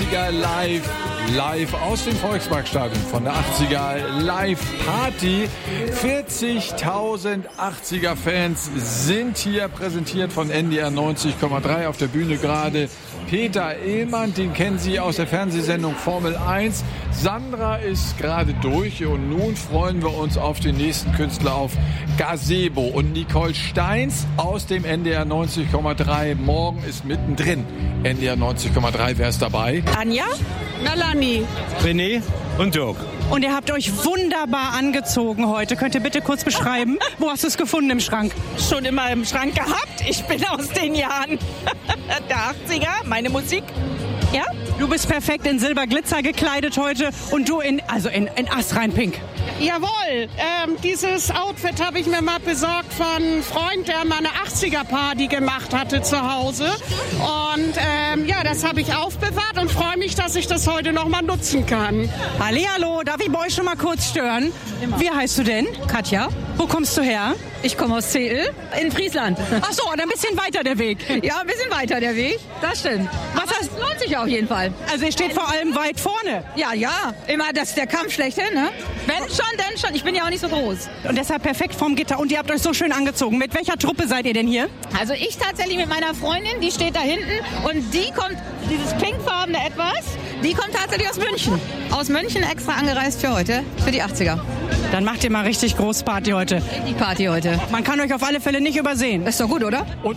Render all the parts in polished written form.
80er live aus dem Volksparkstadion von der 80er Live Party. 40.000 80er Fans sind hier, präsentiert von NDR 90,3 auf der Bühne gerade. Peter Ehlmann, den kennen Sie aus der Fernsehsendung Formel 1. Sandra ist gerade durch und nun freuen wir uns auf den nächsten Künstler, auf Gazebo. Und Nicole Steins aus dem NDR 90,3. Morgen ist mittendrin NDR 90,3. Wer ist dabei? Anja, Nalani, René und Dirk. Und ihr habt euch wunderbar angezogen heute. Könnt ihr bitte kurz beschreiben, wo hast du es gefunden im Schrank? Schon immer im Schrank gehabt. Ich bin aus den Jahren der 80er, meine Musik. Ja? Du bist perfekt in Silberglitzer gekleidet heute und du in astrein Pink. Jawohl, dieses Outfit habe ich mir mal besorgt von einem Freund, der mal eine 80er-Party gemacht hatte zu Hause. Und das habe ich aufbewahrt und freue mich, dass ich das heute noch mal nutzen kann. Hallihallo, darf ich bei euch schon mal kurz stören? Immer. Wie heißt du denn? Katja. Wo kommst du her? Ich komme aus Zeel in Friesland. Ach so, ein bisschen weiter der Weg. Ja, ein bisschen weiter der Weg. Das stimmt. Das lohnt sich auf jeden Fall. Also ihr steht vor allem weit vorne. Ja. Immer das ist der Kampf schlechthin, ne? Wenn schon, denn schon. Ich bin ja auch nicht so groß. Und deshalb perfekt vorm Gitter. Und ihr habt euch so schön angezogen. Mit welcher Truppe seid ihr denn hier? Also ich tatsächlich mit meiner Freundin, die steht da hinten. Und die kommt, dieses pinkfarbene etwas, die kommt tatsächlich aus München. Aus München extra angereist für heute, für die 80er. Dann macht ihr mal richtig groß Party heute. Die Party heute. Man kann euch auf alle Fälle nicht übersehen. Das ist doch gut, oder? Und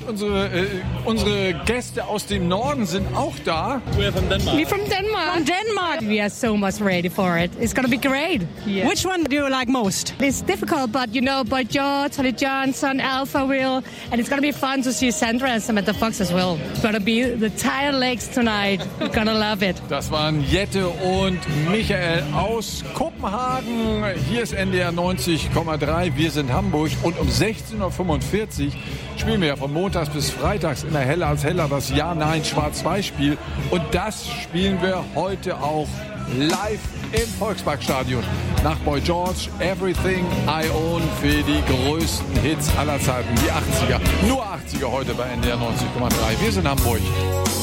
unsere Gäste aus dem Norden sind auch da. We're from Denmark. We're from Denmark. From Denmark. We are so much ready for it. It's going to be great. Yeah. Which one do you like most? It's difficult, but Boy George, Holly Johnson, Alpha Will, and it's going to be fun to see Sandra and Samantha Fox as well. It's going to be the tired legs tonight. You're going to love it. Das waren Jette und Michael aus Kopenhagen. Hier ist NDR 90,3. Wir sind Hamburg und um 16.45 Uhr spielen wir ja von montags bis freitags immer Heller als Heller das Ja-Nein-Schwarz-Weiß-Spiel. Und das spielen wir heute auch live im Volksparkstadion. Nach Boy George, Everything I Own für die größten Hits aller Zeiten, die 80er. Nur 80er heute bei NDR 90,3. Wir sind Hamburg.